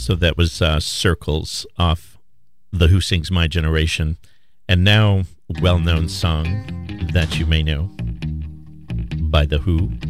So that was Circles off The Who Sings My Generation. And now, well-known song that you may know by The Who.